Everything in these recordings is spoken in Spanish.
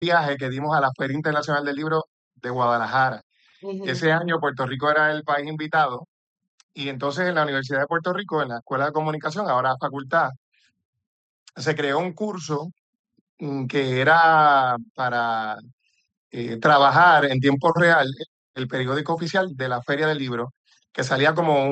viaje que dimos a la Feria Internacional del Libro de Guadalajara. Ujú. Ese año Puerto Rico era el país invitado y entonces en la Universidad de Puerto Rico, en la Escuela de Comunicación, ahora facultad, se creó un curso que era para trabajar en tiempo real el periódico oficial de la Feria del Libro, que salía como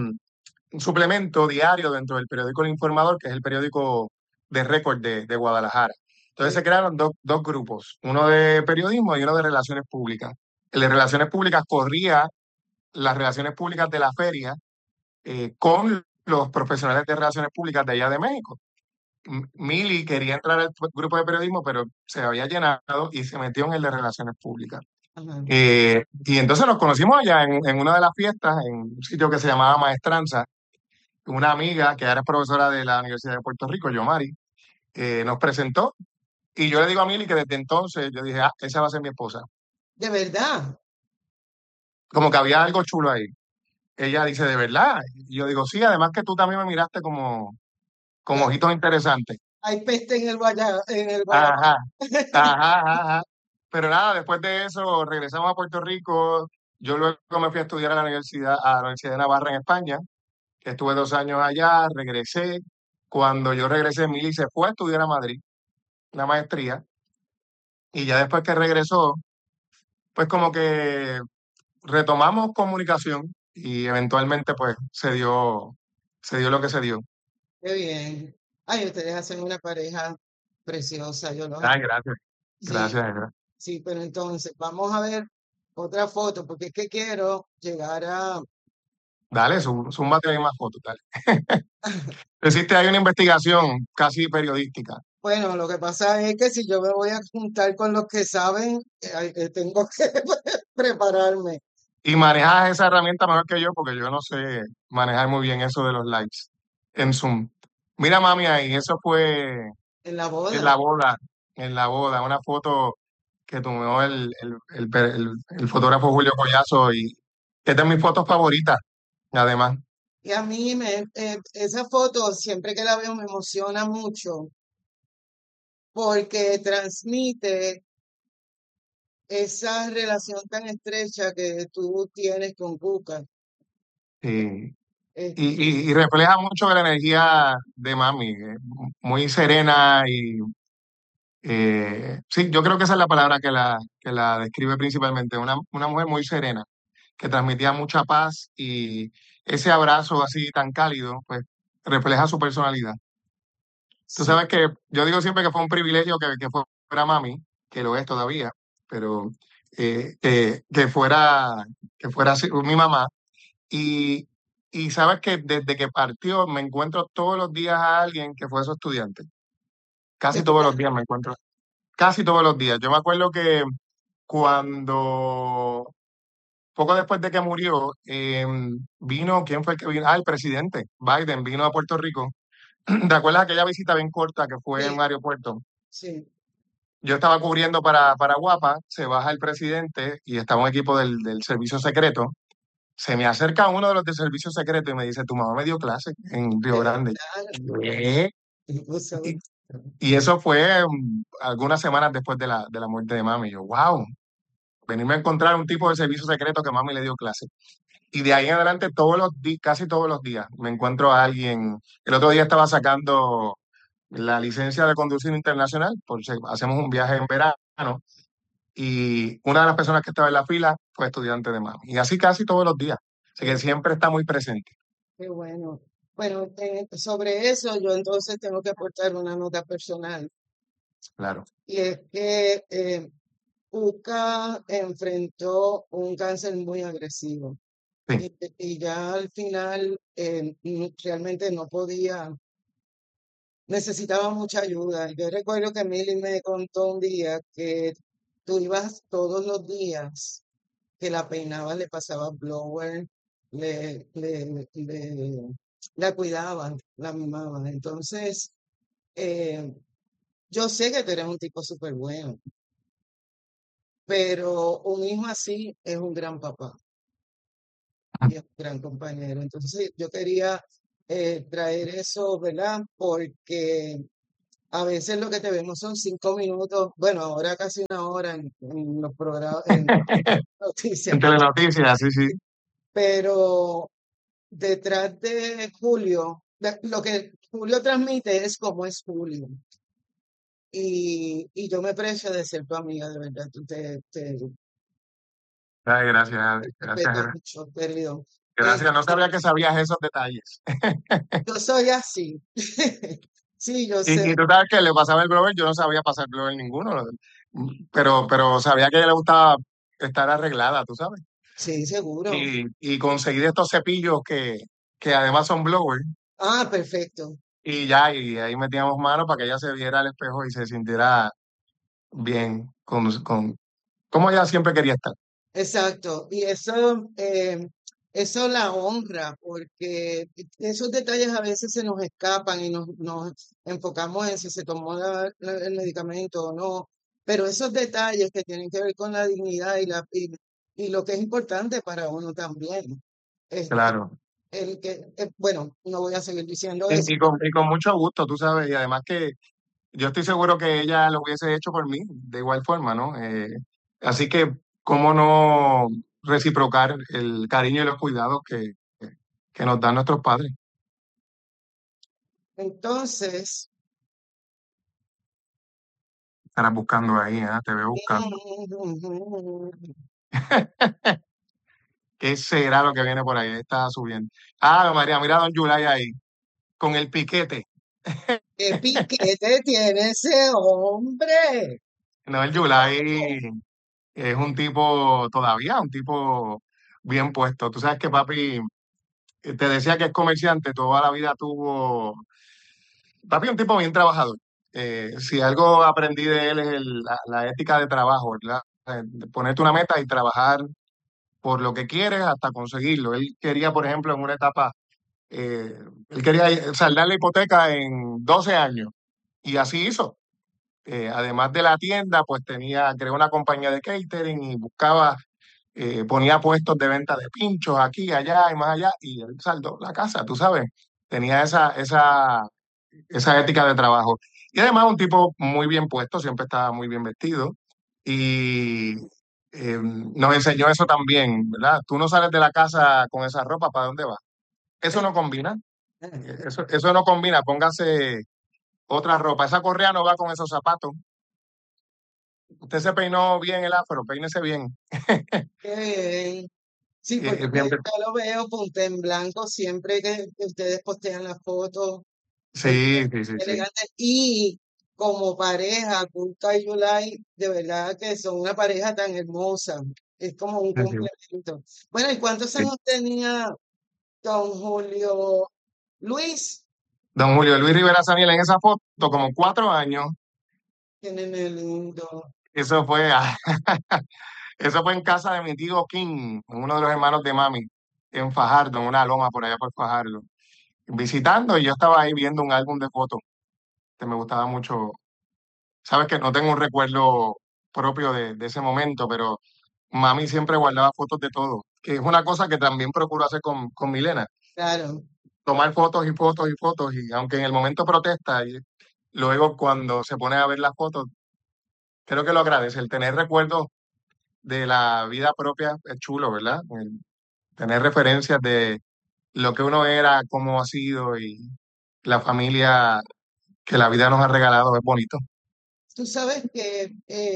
un suplemento diario dentro del periódico El Informador, que es el periódico de récord de Guadalajara. Entonces se Qué, crearon dos grupos, uno de periodismo y uno de relaciones públicas. El de relaciones públicas corría las relaciones públicas de la feria con los profesionales de relaciones públicas de allá de México. Mili quería entrar al grupo de periodismo, pero se había llenado y se metió en el de relaciones públicas. ajá. Y entonces nos conocimos allá en una de las fiestas, en un sitio que se llamaba Maestranza. Una amiga que ahora es profesora de la Universidad de Puerto Rico, Yomari, nos presentó. Y yo le digo a Mili que desde entonces yo dije, ah, esa va a ser mi esposa. De verdad. Como que había algo chulo ahí. Ella dice, ¿de verdad? Y yo digo, sí, además que tú también me miraste como La- ojitos interesantes. hay peste en el Ajá, Guayabal. ajá, ajá. Pero nada, después de eso regresamos a Puerto Rico. Yo luego me fui a estudiar a la Universidad de Navarra en España, que estuve 2 años allá, regresé. Cuando yo regresé, Mili se fue a estudiar a Madrid, la maestría, y ya después que regresó, pues como que retomamos comunicación y eventualmente pues se dio lo que se dio. Qué bien. Ay, ustedes hacen una pareja preciosa, yo los Ay, admiro. gracias, Sí, gracias. sí, pero entonces vamos a ver otra foto, porque es que quiero llegar a... Dale, zúmbate ahí más fotos, dale. Existe ahí una investigación casi periodística. Bueno, lo que pasa es que si yo me voy a juntar con los que saben, tengo que prepararme. Y manejas esa herramienta mejor que yo porque yo no sé manejar muy bien eso de los likes en Zoom. Mira, mami, ahí, eso fue En la en boda. la boda, en la boda, una foto que tomó el fotógrafo Julio Collazo y que es de mis fotos favoritas, además. Y a mí esa foto, siempre que la veo, me emociona mucho porque transmite esa relación tan estrecha que tú tienes con Cuca. Sí. Eh, Y refleja mucho la energía de mami, muy serena y sí, yo creo que esa es la palabra que la describe principalmente, una mujer muy serena, que transmitía mucha paz y ese abrazo así tan cálido, pues refleja su personalidad. Tú sí, sabes que yo digo siempre que fue un privilegio que fuera mami, que lo es todavía, pero que fuera mi mamá. Y, y sabes que desde que partió me encuentro todos los días a alguien que fue su estudiante. de Casi todos los verdad. días me encuentro. Casi todos los días. Yo me acuerdo que cuando, poco después de que murió, vino, ¿quién fue el que vino? Ah, el presidente Biden vino a Puerto Rico. ¿Te acuerdas aquella visita bien corta que fue en Sí, un aeropuerto? sí. Yo estaba cubriendo para Guapa, se baja el presidente y estaba un equipo del servicio secreto. Se me acerca uno de los del servicio secreto y me dice, tu mamá me dio clase en Río De Grande. verdad. ¿Qué? Incluso- Y, y eso fue algunas semanas después de la muerte de mami. Yo, wow, venirme a encontrar un tipo de servicio secreto que mami le dio clase. Y de ahí en adelante, casi todos los días, me encuentro a alguien. El otro día estaba sacando la licencia de conducir internacional, porque hacemos un viaje en verano, y una de las personas que estaba en la fila fue estudiante de mami. Y así casi todos los días. Así que siempre está muy presente. Qué bueno. Bueno, sobre eso yo entonces tengo que aportar una nota personal. Claro. Y es que Cuca enfrentó un cáncer muy agresivo. Sí. Y ya al final realmente no podía, necesitaba mucha ayuda. Yo recuerdo que Milly me contó un día que tú ibas todos los días, que la peinabas, le pasabas blower, le, le, le- la cuidaban, la mimaban. Entonces, eh, yo sé que tú eres un tipo súper bueno, pero un hijo así es un gran papá y es un gran compañero. Entonces, yo quería traer eso, ¿verdad? Porque A veces lo que te vemos son 5 minutos, bueno, ahora casi una hora en los programas, en En noticias, telenoticias, sí, sí. pero detrás de Julio, lo que Julio transmite es cómo es Julio. Y yo me precio de ser tu amiga, de verdad. Te Ay, gracias, gracias, respeto mucho, querido. gracias. No sabía que sabías esos detalles. Yo soy así. Sí, yo sé. Y tú sabes que le pasaba el blower, yo no sabía pasar blower ninguno, pero sabía que a ella le gustaba estar arreglada, tú sabes. Sí, seguro. Y conseguir estos cepillos que además son blower, Ah, perfecto. y ya, y ahí metíamos mano para que ella se viera al espejo y se sintiera bien como ella siempre quería estar. Exacto. Y eso la honra, porque esos detalles a veces se nos escapan y nos enfocamos en si se tomó el medicamento o no. Pero esos detalles que tienen que ver con la dignidad y lo que es importante para uno también. Este, Claro. bueno, no voy a seguir diciendo eso. Y con mucho gusto, tú sabes, y además que yo estoy seguro que ella lo hubiese hecho por mí, de igual forma, ¿no? Así que, ¿cómo no reciprocar el cariño y los cuidados que nos dan nuestros padres? Entonces, Estarás buscando ahí, ¿eh? Te veo buscando. ¿Qué será lo que viene por ahí? Ahí está subiendo. Ah, María, mira a Don Yulay ahí, con el piquete. ¿qué piquete tiene ese hombre? No, el Yulay es un tipo, todavía, un tipo bien puesto. Tú sabes que papi, te decía que es comerciante, toda la vida tuvo. Papi es un tipo bien trabajador. Si algo aprendí de él es la ética de trabajo, ¿verdad? De ponerte una meta y trabajar por lo que quieres hasta conseguirlo. Él quería, por ejemplo, en una etapa, eh, él quería saldar la hipoteca en 12 años y así hizo. Además de la tienda, pues creó una compañía de catering y buscaba, ponía puestos de venta de pinchos aquí, allá y más allá y él saldó la casa, tú sabes. Tenía esa ética de trabajo. Y además un tipo muy bien puesto, siempre estaba muy bien vestido y nos enseñó eso también, ¿verdad? Tú no sales de la casa con esa ropa, ¿para dónde vas? Eso no combina, eso no combina, póngase otra ropa, esa correa no va con esos zapatos. Usted se peinó bien el afro, peínese bien. Qué bien. Sí, porque Siempre, ya lo veo punta en blanco siempre que ustedes postean las fotos, este, sí, sí, sí, sí. elegantes. Y como pareja, Kulka y Yulai, de verdad que son una pareja tan hermosa. Es como un Sí, sí, complemento. Bueno, ¿y cuántos sí. años tenía don Julio Luis? Don Julio Luis Rivera Saniel en esa foto, como 4 años, Tienen el lindo. eso fue, eso fue en casa de mi tío King, uno de los hermanos de mami, en Fajardo, en una loma por allá por Fajardo, visitando y yo estaba ahí viendo un álbum de fotos que me gustaba mucho. Sabes que no tengo un recuerdo propio de ese momento, pero mami siempre guardaba fotos de todo, que es una cosa que también procuro hacer con Milena, Claro. tomar fotos y fotos y fotos, y aunque en el momento protesta, y luego cuando se pone a ver las fotos, creo que lo agradece, el tener recuerdos de la vida propia es chulo, ¿verdad? El tener referencias de lo que uno era, cómo ha sido y la familia que la vida nos ha regalado es bonito. Tú sabes que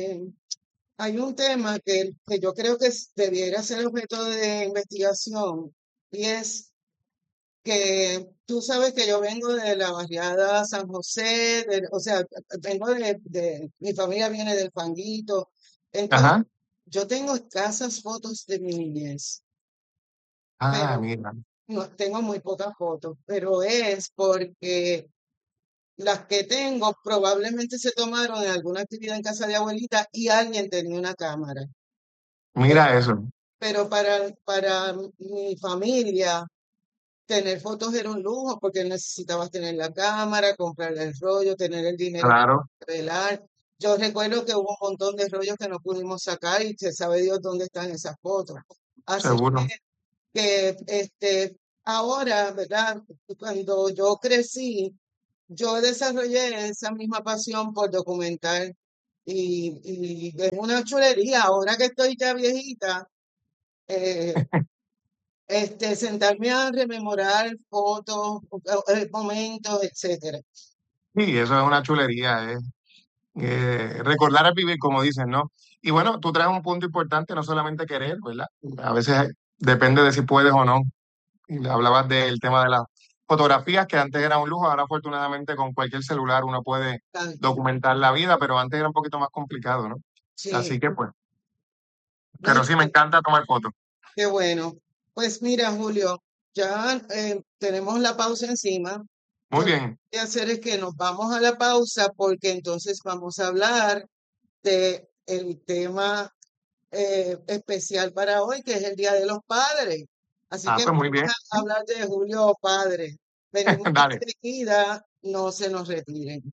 hay un tema que yo creo que debiera ser objeto de investigación y es que tú sabes que yo vengo de la barriada San José, o sea, vengo mi familia viene del Fanguito, entonces Ajá. yo tengo escasas fotos de mi niñez, Ah, pero mira. no, tengo muy pocas fotos, pero es porque las que tengo probablemente se tomaron en alguna actividad en casa de abuelita y alguien tenía una cámara. Eh, Mira eso. pero para mi familia, tener fotos era un lujo porque necesitabas tener la cámara, comprar el rollo, tener el dinero Claro, para revelar. Yo recuerdo que hubo un montón de rollos que no pudimos sacar y se sabe Dios dónde están esas fotos. Así seguro. que ahora, ¿verdad? Cuando yo crecí, yo desarrollé esa misma pasión por documentar y es una chulería. Ahora que estoy ya viejita, eh, sentarme a rememorar fotos, momentos, etcétera. Sí, eso es una chulería, recordar es vivir, como dicen, ¿no? Y bueno, tú traes un punto importante, no solamente querer, ¿verdad? A veces depende de si puedes o no. Y hablabas del tema de las fotografías, que antes era un lujo, ahora afortunadamente con cualquier celular uno puede Tanto. documentar la vida, pero antes era un poquito más complicado, ¿no? Sí, Así que pues, no, pero sí me encanta tomar fotos. qué bueno. Pues mira, Julio, ya tenemos la pausa encima. Muy Yo lo que bien. voy a hacer es que nos vamos a la pausa porque entonces vamos a hablar de el tema especial para hoy, que es el Día de los Padres. Así Ah, que pues muy bien. vamos a hablar de Julio Padre. Venimos Dale. enseguida, no se nos retiren.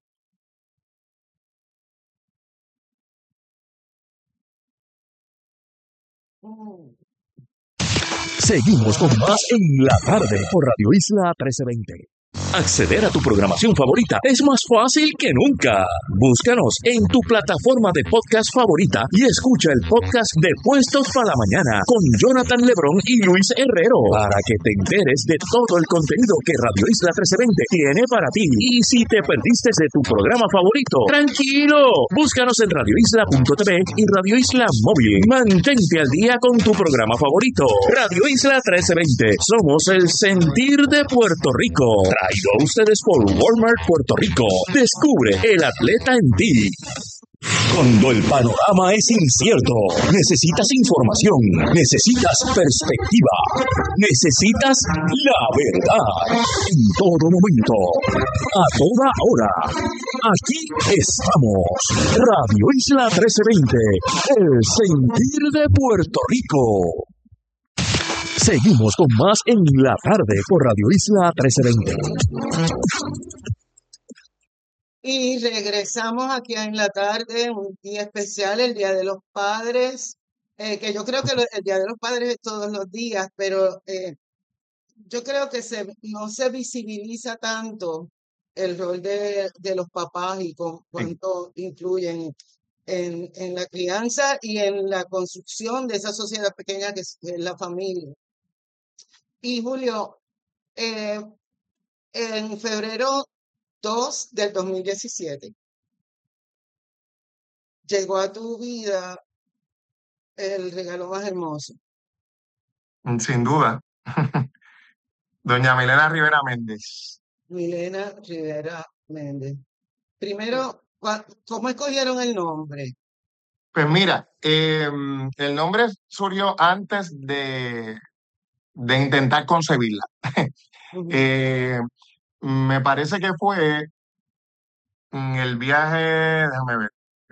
Mm. Seguimos con más en la tarde por Radio Isla 1320. Acceder a tu programación favorita es más fácil que nunca. Búscanos en tu plataforma de podcast favorita y escucha el podcast de Puestos para la Mañana con Jonathan Lebrón y Luis Herrero para que te enteres de todo el contenido que Radio Isla 1320 tiene para ti. Y si te perdiste de tu programa favorito, tranquilo. Búscanos en radioisla.tv y Radio Isla Móvil. Mantente al día con tu programa favorito. Radio Isla 1320. Somos el sentir de Puerto Rico. Traído a ustedes por Walmart Puerto Rico. Descubre el atleta en ti. Cuando el panorama es incierto, necesitas información, necesitas perspectiva, necesitas la verdad. En todo momento, a toda hora. Aquí estamos. Radio Isla 1320, el sentir de Puerto Rico. Seguimos con más en la tarde por Radio Isla 1320. Y regresamos aquí en la tarde, un día especial, el Día de los Padres, que yo creo que el Día de los Padres es todos los días, pero yo creo que no se visibiliza tanto el rol de los papás y Sí. cuánto influyen en la crianza y en la construcción de esa sociedad pequeña que es la familia. Y Julio, eh, en febrero 2 del 2017 llegó a tu vida el regalo más hermoso. Sin duda. Doña Milena Rivera Méndez. Milena Rivera Méndez. Primero, ¿cómo escogieron el nombre? Pues mira, el nombre surgió antes de intentar concebirla. Ujú. Eh, Me parece que fue en el viaje, déjame ver,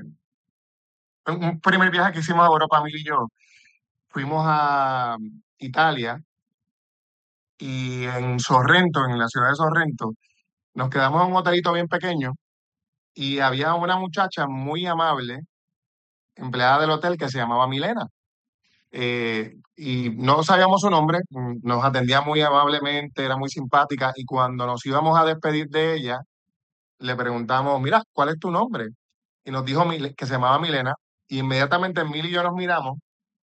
un primer viaje que hicimos a Europa, Mil y yo. Fuimos a Italia y en Sorrento, en la ciudad de Sorrento, nos quedamos en un hotelito bien pequeño y había una muchacha muy amable, empleada del hotel, que se llamaba Milena. Y no sabíamos su nombre, nos atendía muy amablemente, era muy simpática y cuando nos íbamos a despedir de ella, le preguntamos, mira, ¿cuál es tu nombre? Y nos dijo que se llamaba Milena y inmediatamente Mil y yo nos miramos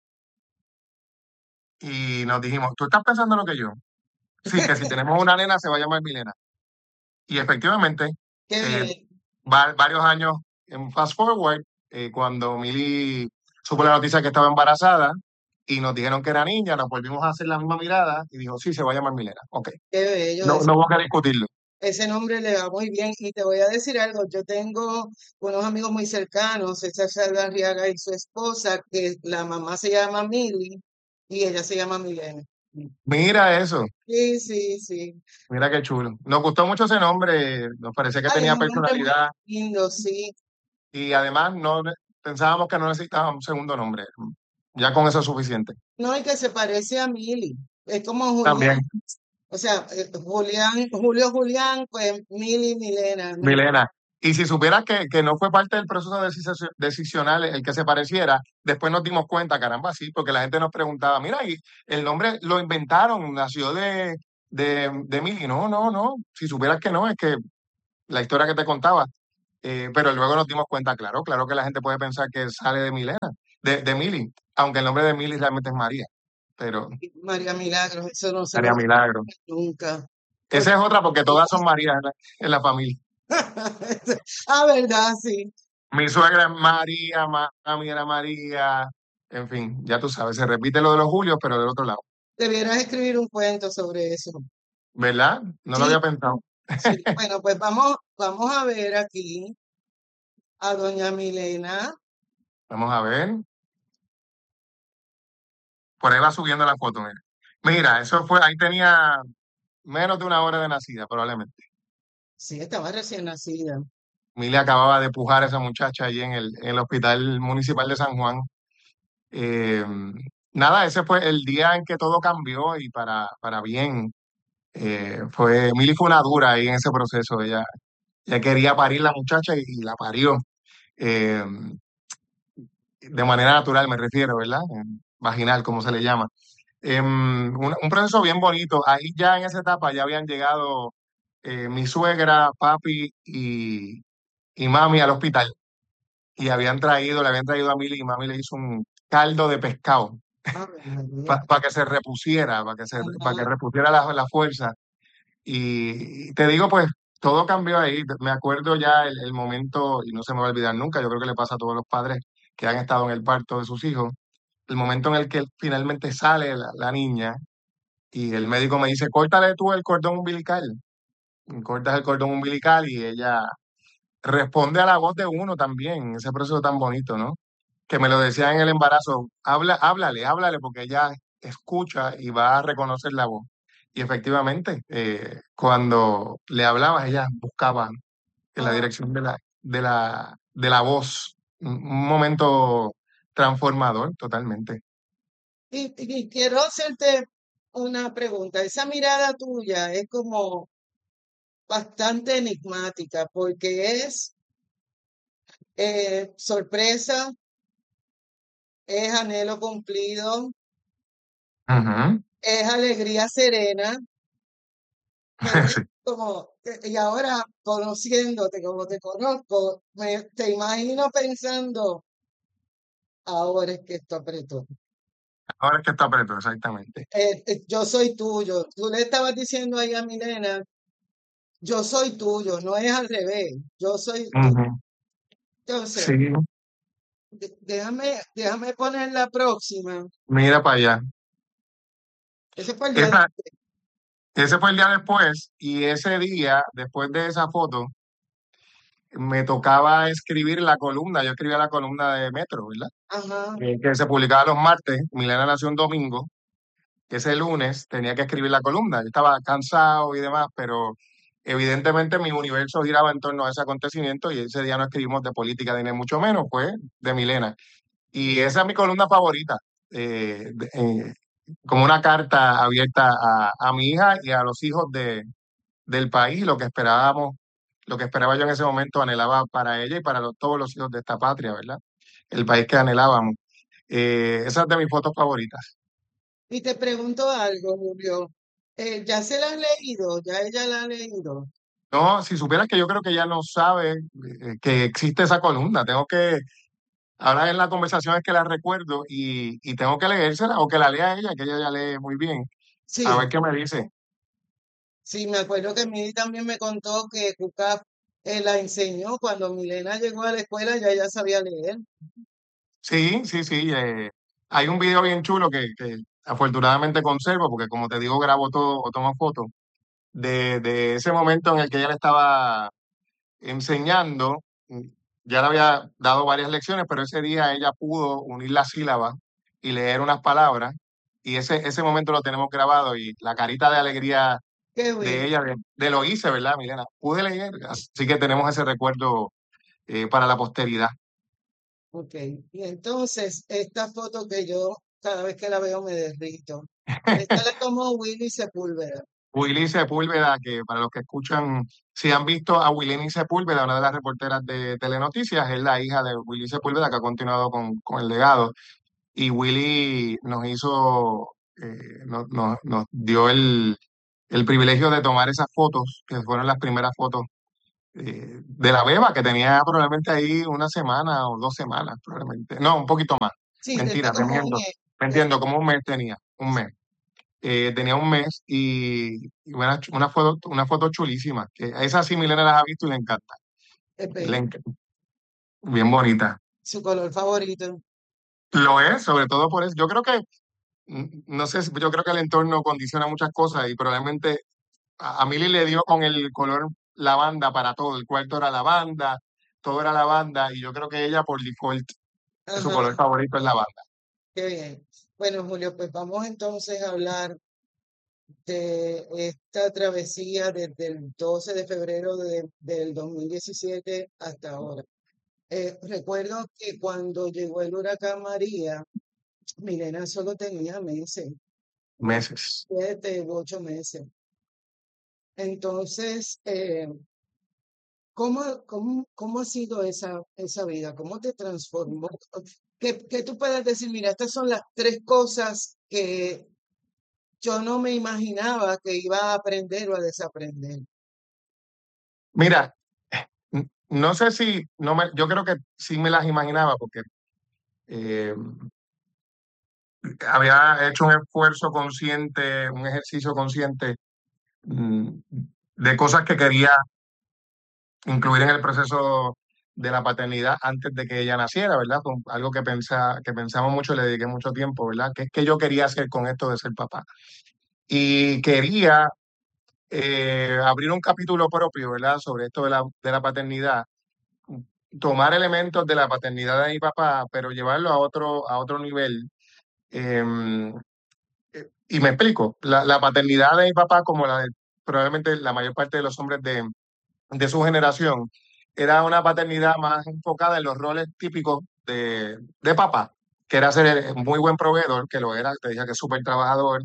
y nos dijimos, ¿tú estás pensando lo que yo? Sí, que si tenemos una nena se va a llamar Milena. Y efectivamente, Qué eh, bien. varios años en fast forward, cuando Mili supo la noticia que estaba embarazada y nos dijeron que era niña, nos volvimos a hacer la misma mirada y dijo, sí, se va a llamar Milena. Ok, Qué bello. no, no voy a discutirlo. Ese nombre le va muy bien. Y te voy a decir algo, yo tengo unos amigos muy cercanos, César Saldarriaga y su esposa, que la mamá se llama Mili y ella se llama Milena. Mira eso, Sí, sí, sí. mira qué chulo. Nos gustó mucho ese nombre, nos parecía que Ay, es tenía un nombre muy personalidad lindo, sí. y además pensábamos que no necesitaba un segundo nombre. Ya con eso es suficiente. No, y que se parece a Mili. Es como Julián. También, O sea, Julio Julián, pues Mili Milena. Milena. Y si supieras que no fue parte del proceso decisional el que se pareciera, después nos dimos cuenta, caramba, sí, porque la gente nos preguntaba, mira, y el nombre lo inventaron, nació de Mili. No, no, no. Si supieras que no, es que la historia que te contaba. Pero luego nos dimos cuenta, claro, claro que la gente puede pensar que sale de Milena, de Mili, aunque el nombre de Mili realmente es María, pero María Milagros, eso no se me María olvida Milagro. nunca. Esa Porque... es otra porque todas son Marías en la familia. Ah, ¿verdad? Sí. Mi suegra es María, mami era María, en fin, ya tú sabes, se repite lo de los Julios, pero del otro lado, Debieras escribir un cuento sobre eso. ¿verdad? No lo Sí, había pensado. sí. Bueno, pues vamos a ver aquí a doña Milena. Vamos a ver, por ahí va subiendo la foto, mira. Mira, eso fue, ahí tenía menos de una hora de nacida, probablemente. Sí, estaba recién nacida. Emilia acababa de pujar a esa muchacha allí en el Hospital Municipal de San Juan. Eh, nada, ese fue el día en que todo cambió y para bien. Mili fue una dura ahí en ese proceso. Ella quería parir la muchacha y la parió. Eh, de manera natural, me refiero, ¿verdad? Vaginal, como se le llama. Un proceso bien bonito. Ahí ya en esa etapa ya habían llegado mi suegra, papi y mami al hospital. Y le habían traído a Mili y mami le hizo un caldo de pescado Ave María. para que se repusiera, para que Ajá. repusiera la fuerza. Y te digo, pues, todo cambió ahí. Me acuerdo ya el momento, y no se me va a olvidar nunca, yo creo que le pasa a todos los padres que han estado en el parto de sus hijos, el momento en el que finalmente sale la niña y el médico me dice, córtale tú el cordón umbilical. Y cortas el cordón umbilical y ella responde a la voz de uno también, ese proceso tan bonito, ¿no? Que me lo decía en el embarazo, háblale, porque ella escucha y va a reconocer la voz. Y efectivamente, cuando le hablabas, ella buscaba en la Ah, dirección de la voz. Un momento transformador, totalmente. y quiero hacerte una pregunta. Esa mirada tuya es como bastante enigmática porque es sorpresa, es anhelo cumplido, Ujú. es alegría serena, pero es Sí. como, y ahora conociéndote como te conozco, te imagino pensando, ahora es que esto apretó. Ahora es que está preto, exactamente. Yo soy tuyo. Tú le estabas diciendo ahí a mi nena, yo soy tuyo, no es al revés, yo soy tuyo. Ujú. Entonces, Sí, déjame poner la próxima. mira para allá. Ese fue el día de... Esa, ese fue el día después y ese día, después de esa foto, me tocaba escribir la columna. Yo escribía la columna de Metro, ¿verdad? Ajá, Que se publicaba los martes. Milena nació un domingo. Ese lunes tenía que escribir la columna. Yo estaba cansado y demás, pero evidentemente mi universo giraba en torno a ese acontecimiento y ese día no escribimos de política ni mucho menos, fue de Milena. Y esa es mi columna favorita, como una carta abierta a mi hija y a los hijos del país, lo que esperábamos, lo que esperaba yo en ese momento, anhelaba para ella y para todos los hijos de esta patria, ¿verdad? El país que anhelábamos. Esa es de mis fotos favoritas. y te pregunto algo, Julio. ¿Ya se la has leído? ¿Ya ella la ha leído? No, si supieras que yo creo que ella no sabe que existe esa columna, ahora en la conversación es que la recuerdo y tengo que leérsela o que la lea ella, que ella ya lee muy bien, a ver Sí, qué me dice. sí, me acuerdo que Mili también me contó que Cuca la enseñó cuando Milena llegó a la escuela, ya ella sabía leer. Sí, sí, sí. Hay un video bien chulo que afortunadamente conservo, porque como te digo, grabo todo o tomo fotos de ese momento en el que ella le estaba enseñando. Ya le había dado varias lecciones, pero ese día ella pudo unir las sílabas y leer unas palabras. Y ese momento lo tenemos grabado y la carita de alegría Qué de bueno. ella, de lo hice, ¿verdad, Milena? Pude leer, así que tenemos ese recuerdo para la posteridad. Ok. Y entonces, esta foto que yo cada vez que la veo me derrito. Esta la tomó Willy Sepúlveda. Willy Sepúlveda, que para los que escuchan, si han visto a Willy Sepúlveda, una de las reporteras de Telenoticias, es la hija de Willy Sepúlveda que ha continuado con el legado. Y Willy nos hizo, nos dio el privilegio de tomar esas fotos, que fueron las primeras fotos de la beba, que tenía probablemente ahí una semana o 2 semanas, probablemente. No, un poquito más. Sí, tenía Mentira, te como un miento. mes. Me entiendo, como un mes tenía, un mes. Tenía un mes y una foto chulísima, que a esa sí Milena las ha visto y le encanta. Le Bello, enc- Bien bonita. su color favorito. Lo es, sobre todo por eso. Yo creo que, no sé, yo creo que el entorno condiciona muchas cosas y probablemente a Milly le dio con el color lavanda para todo. El cuarto era lavanda, todo era lavanda y yo creo que ella por default, su Ajá, color favorito es lavanda. qué bien. Bueno, Julio, pues vamos entonces a hablar de esta travesía desde el 12 de febrero del 2017 hasta ahora. Recuerdo que cuando llegó el huracán María, mi nena solo tenía meses, unos Meses. 7 u 8 meses. Entonces, ¿cómo ha sido esa vida? ¿Cómo te transformó? Que tú puedas decir, mira, estas son las tres cosas que yo no me imaginaba que iba a aprender o a desaprender. Mira, no sé si, yo creo que sí me las imaginaba porque eh, había hecho un esfuerzo consciente, un ejercicio consciente mm, de cosas que quería incluir en el proceso de la paternidad antes de que ella naciera, ¿verdad? Fue algo que pensamos mucho, le dediqué mucho tiempo, ¿verdad? ¿Qué es que yo quería hacer con esto de ser papá? Y quería abrir un capítulo propio, ¿verdad? Sobre esto de la paternidad, tomar elementos de la paternidad de mi papá, pero llevarlo a otro nivel. Em, y me explico, la paternidad de mi papá, como la de probablemente la mayor parte de los hombres de su generación, era una paternidad más enfocada en los roles típicos de papá, que era ser el muy buen proveedor, que lo era, te dije que es súper trabajador,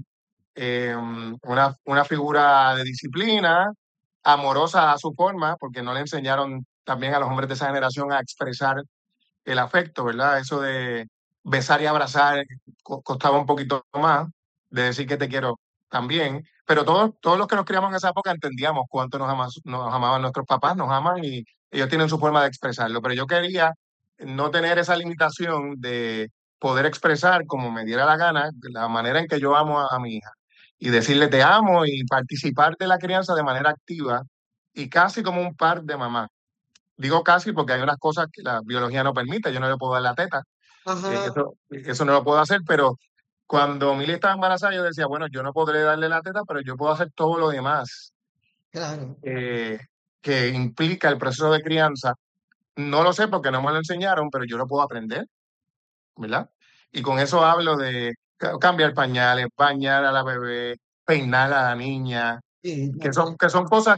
una figura de disciplina, amorosa a su forma, porque no le enseñaron también a los hombres de esa generación a expresar el afecto, ¿verdad? Eso de besar y abrazar costaba un poquito más, de decir que te quiero también, pero todos los que nos criamos en esa época entendíamos cuánto nos amaban nuestros papás, nos aman y ellos tienen su forma de expresarlo, pero yo quería no tener esa limitación de poder expresar como me diera la gana, la manera en que yo amo a mi hija y decirle te amo y participar de la crianza de manera activa y casi como un par de mamá. Digo casi porque hay unas cosas que la biología no permite, yo no le puedo dar la teta, Ajá, eso no lo puedo hacer, pero cuando Milly estaba embarazada yo decía, bueno, yo no podré darle la teta, pero yo puedo hacer todo lo demás claro. eh, que implica el proceso de crianza. No lo sé porque no me lo enseñaron, pero yo lo puedo aprender, ¿verdad? Y con eso hablo de cambiar pañales, bañar a la bebé, peinar a la niña, Sí, que son cosas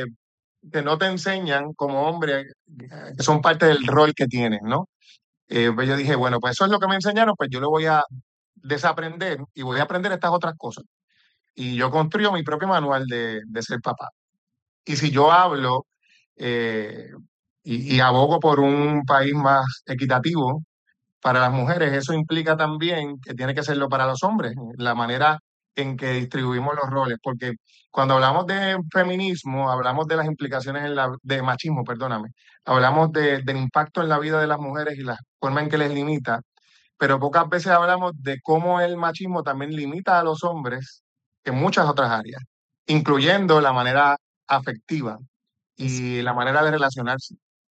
que no te enseñan como hombre, que son parte del rol que tienes, ¿no? Pues yo dije, bueno, pues eso es lo que me enseñaron, pues yo lo voy a desaprender y voy a aprender estas otras cosas. Y yo construyo mi propio manual de ser papá. Y si yo hablo eh, y abogo por un país más equitativo, para las mujeres, eso implica también que tiene que serlo para los hombres, la manera en que distribuimos los roles, porque cuando hablamos de feminismo, hablamos de las implicaciones de machismo, perdóname, hablamos del impacto en la vida de las mujeres y la forma en que les limita, pero pocas veces hablamos de cómo el machismo también limita a los hombres en muchas otras áreas, incluyendo la manera afectiva es- y la manera de relacionarse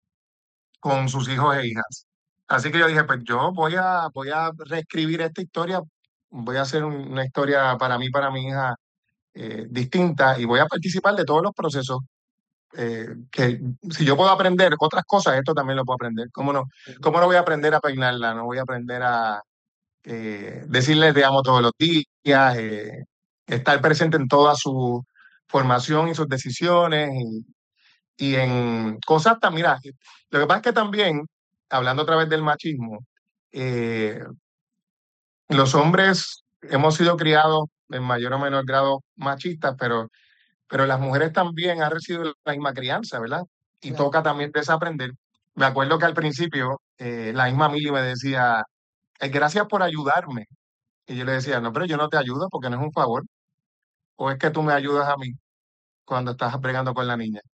con sus hijos e hijas. Así que yo dije, pues yo voy a reescribir esta historia, voy a hacer una historia para mí, para mi hija, distinta y voy a participar de todos los procesos. Que si yo puedo aprender otras cosas, esto también lo puedo aprender. Cómo no voy a aprender a peinarla? No voy a aprender a decirle te amo todos los días, estar presente en toda su formación y sus decisiones y en cosas tan, mira, lo que pasa es que también, hablando otra vez del machismo, eh, los hombres hemos sido criados en mayor o menor grado machistas, pero las mujeres también han recibido la misma crianza, ¿verdad? Y claro. toca también desaprender. Me acuerdo que al principio la misma Mili me decía, gracias por ayudarme. Y yo le decía, no, pero yo no te ayudo porque no es un favor. O es que tú me ayudas a mí cuando estás bregando con la niña.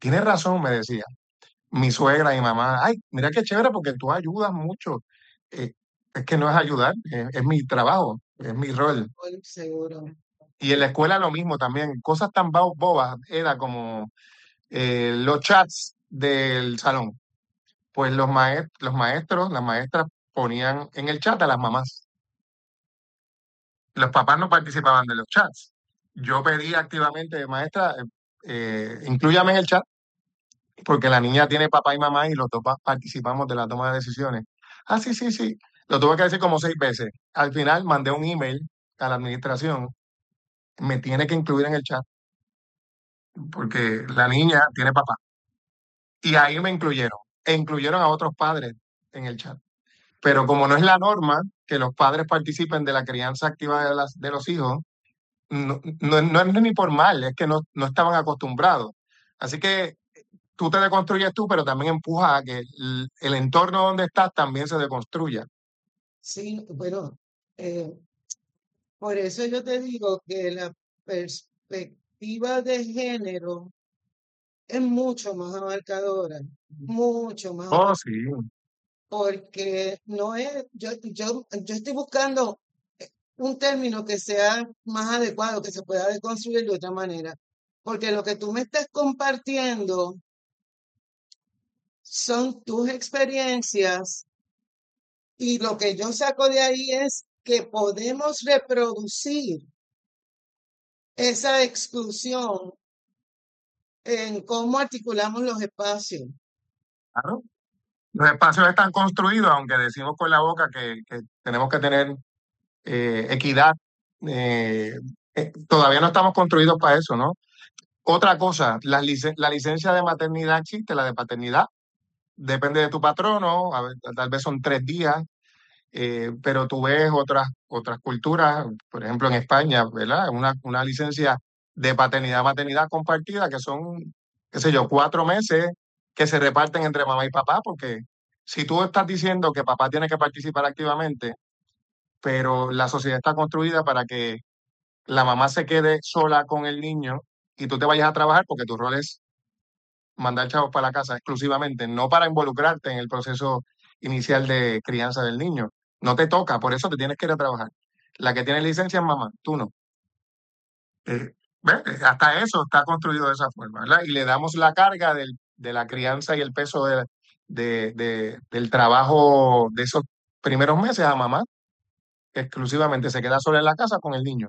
Tienes razón, me decía mi suegra y mi mamá. Ay, mira qué chévere porque tú ayudas mucho. Eh, es que no es ayudar, es mi trabajo, es mi rol. Seguro. Y en la escuela lo mismo también, cosas tan bobas, era como los chats del salón. Pues los maestros, las maestras ponían en el chat a las mamás. Los papás no participaban de los chats. Yo pedí activamente, maestra, inclúyame en el chat, porque la niña tiene papá y mamá y los dos participamos de la toma de decisiones. Ah, sí, sí, sí. Lo tuve que decir como 6 veces. Al final mandé un email a la administración, me tiene que incluir en el chat, porque la niña tiene papá. Y ahí me incluyeron, e incluyeron a otros padres en el chat. Pero como no es la norma que los padres participen de la crianza activa de los hijos, no es ni por mal, es que no estaban acostumbrados. Así que tú te deconstruyes tú, pero también empujas a que el entorno donde estás también se deconstruya. Sí, bueno, eh, por eso yo te digo que la perspectiva de género es mucho más abarcadora, mucho más, Oh, sí, porque no es, yo estoy buscando un término que sea más adecuado, que se pueda deconstruir de otra manera, porque lo que tú me estás compartiendo son tus experiencias y lo que yo saco de ahí es que podemos reproducir esa exclusión en cómo articulamos los espacios. claro. Los espacios están construidos, aunque decimos con la boca que tenemos que tener equidad. eh, Todavía no estamos construidos para eso, ¿no? Otra cosa, la licencia de maternidad existe, la de paternidad, depende de tu patrono, a ver, tal vez son 3 días, pero tú ves otras culturas, por ejemplo en España, ¿verdad? Una licencia de paternidad, maternidad compartida, que son, qué sé yo, 4 meses que se reparten entre mamá y papá, porque si tú estás diciendo que papá tiene que participar activamente, pero la sociedad está construida para que la mamá se quede sola con el niño y tú te vayas a trabajar porque tu rol es mandar chavos para la casa exclusivamente, no para involucrarte en el proceso inicial de crianza del niño. No te toca, por eso te tienes que ir a trabajar. La que tiene licencia es mamá, tú no. ¿Ves? Hasta eso está construido de esa forma, ¿verdad? Y le damos la carga de la crianza y el peso del trabajo de esos primeros meses a mamá, que exclusivamente se queda sola en la casa con el niño.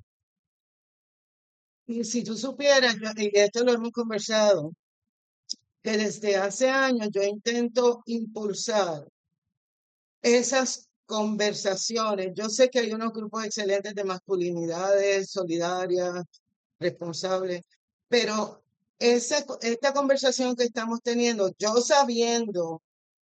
Y si tú supieras, y esto lo hemos conversado, que desde hace años yo intento impulsar esas conversaciones. Yo sé que hay unos grupos excelentes de masculinidades solidarias, responsables, pero esta conversación que estamos teniendo, yo sabiendo,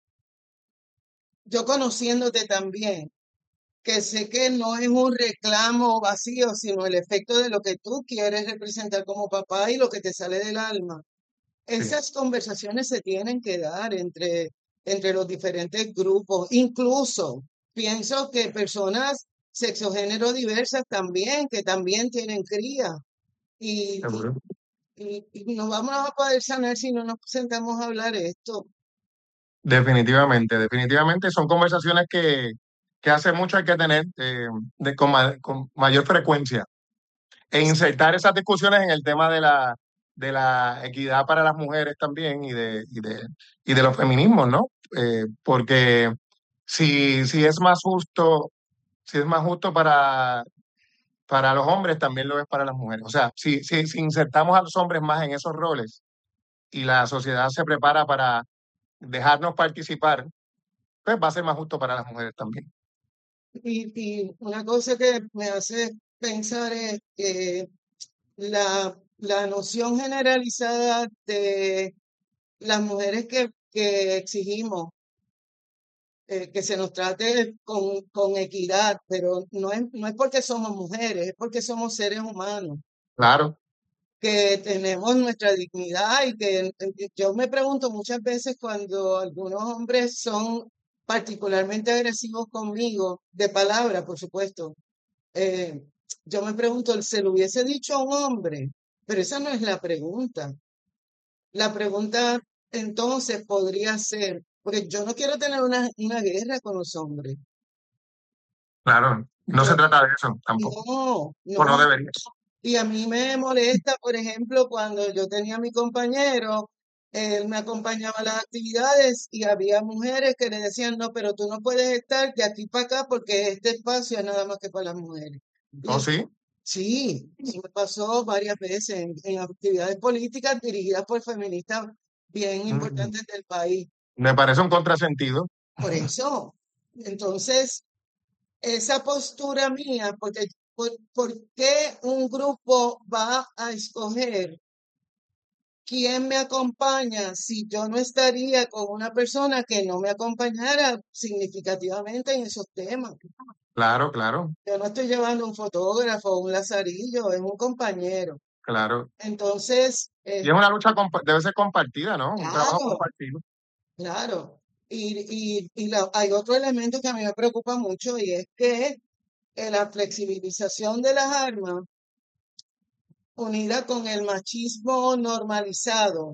yo conociéndote también, que sé que no es un reclamo vacío, sino el efecto de lo que tú quieres representar como papá y lo que te sale del alma. Sí, Esas conversaciones se tienen que dar entre los diferentes grupos. Incluso pienso que personas sexogénero diversas también, que también tienen cría. Y, seguro. y no vamos a poder sanar si no nos sentamos a hablar esto. Definitivamente, definitivamente son conversaciones que hace mucho hay que tener con mayor frecuencia e insertar esas discusiones en el tema de la equidad para las mujeres también y de los feminismos, ¿no? Porque si es más justo, si es más justo para los hombres, también lo es para las mujeres. O sea, si insertamos a los hombres más en esos roles y la sociedad se prepara para dejarnos participar, pues va a ser más justo para las mujeres también. Y una cosa que me hace pensar es que la noción generalizada de las mujeres que exigimos que se nos trate con equidad, pero no es porque somos mujeres, es porque somos seres humanos, Claro, que tenemos nuestra dignidad y que yo me pregunto muchas veces cuando algunos hombres son particularmente agresivos conmigo, de palabra, por supuesto, eh, yo me pregunto, ¿se lo hubiese dicho a un hombre? Pero esa no es la pregunta. La pregunta entonces podría ser, porque yo no quiero tener una guerra con los hombres. Claro, no se Yo trata de eso tampoco, no, o no no. debería. Y a mí me molesta, por ejemplo, cuando yo tenía a mi compañero, él me acompañaba a las actividades y había mujeres que le decían, no, pero tú no puedes estar de aquí para acá porque este espacio es nada más que para las mujeres. ¿Oh, Y sí? sí, eso me pasó varias veces en actividades políticas dirigidas por feministas bien Mm, importantes del país. Me parece un contrasentido. Por eso, entonces, esa postura mía, porque ¿por qué un grupo va a escoger quién me acompaña si yo no estaría con una persona que no me acompañara significativamente en esos temas? Claro, claro, Yo no estoy llevando un fotógrafo o un lazarillo, es un compañero. claro. Entonces, Y es una lucha, debe ser compartida, ¿no? Un trabajo claro, compartido. claro. Hay otro elemento que a mí me preocupa mucho y es que la flexibilización de las armas unida con el machismo normalizado